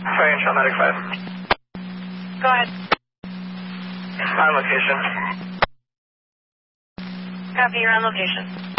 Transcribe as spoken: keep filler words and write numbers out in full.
Fire Trail Medic five. Go ahead. On location. Copy, you're on location.